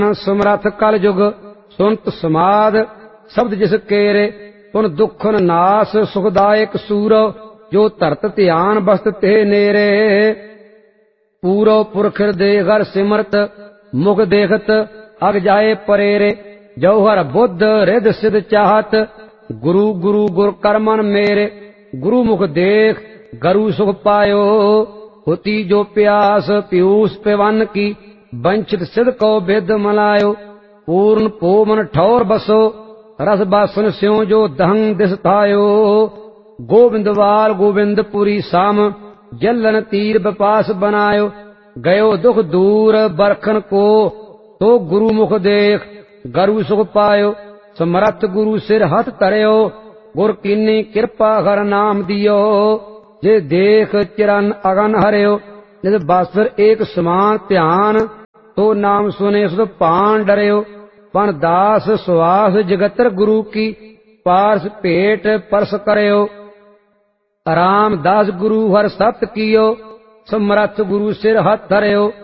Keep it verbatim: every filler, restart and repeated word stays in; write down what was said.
ਸਮਰੱਥ ਕਲ ਜੁਗ ਸੁਨਤ ਸਮਾਦ ਸ਼ਬਦ ਜਿਸ ਕੇਰੇ ਪੁਨ ਦੁਖਨ ਨਾਸ ਸੁਖਦਾਇਕ ਸੂਰੋ ਜੋ ਧਰਤ ਧਿਆਨ ਬਸਤ ਤੇ ਨੇਰੇ ਪੂਰੋ ਪੁਰਖ ਹਿਰਦੇ ਹਰ ਸਿਮਰਤ ਮੁਖ ਦੇਖਤ ਅਗ ਜਾਏ ਪਰੇਰੇ ਜੋ ਹਰ ਬੁੱਧ ਰਿਦ ਸਿਧ ਚਾਹਤ ਗੁਰੂ ਗੁਰੂ ਗੁਰ ਕਰਮਨ ਮੇਰੇ ਗੁਰੂ ਮੁਖ ਦੇਖ ਗਰੂ ਸੁਖ ਪਾਇਓ ਹੋਤੀ ਜੋ ਪਿਆਸ ਪਿਊਸ ਪਿਵਨ ਕੀ ਬੰਚਿਤ ਸਿਧ ਕੋ ਬਿਦ ਮਲਾਇਓ ਪੂਰਨ ਪੋਮਨ ਠੌਰ ਬਸੋ ਰਸ ਬਾਸਨ ਸਿਉ ਜੋ ਦਹੰ ਦਿਸ ਥਾਇਓ ਗੋਬਿੰਦਵਾਲ ਗੋਬਿੰਦਪੁਰੀ ਸਾਮ ਜਲਨ ਤੀਰ ਬਪਾਸ ਬਨਾਇਓ ਗਇਓ ਦੁਖ ਦੂਰ ਬਰਖਨ ਕੋ ਤੋ ਗੁਰੂ ਮੁਖ ਦੇਖ ਗਰੂ ਸੁਖ ਪਾਇਓ ਸਮਰੱਥ ਗੁਰੂ ਸਿਰ ਹੱਥ ਧਰਿਓ ਗੁਰ ਕੀਨੀ ਕਿਰਪਾ ਹਰ ਨਾਮ ਦਿਓ ਜੇ ਦੇਖ ਚਰਨ ਅਗਨ ਹਰਿਓ ਜਿਸ ਬਾਸਰ ਏਕ ਸਮਾਨ ਧਿਆਨ ਤੋ ਨਾਮ ਸੁਨੇ ਸੁਧ ਪਾਨ ਡਰਿਓ ਪਨ ਦਾਸ ਸੁਆਸ ਜਗਤਰ ਗੁਰੂ ਕੀ ਪਾਰਸ ਭੇਟ ਪਰਸ ਕਰਿਓ ਰਾਮਦਾਸ ਗੁਰੂ ਹਰ ਸਤ ਕੀਓ ਸਮਰੱਥ ਗੁਰੂ ਸਿਰ ਹੱਥ ਧਰਿਓ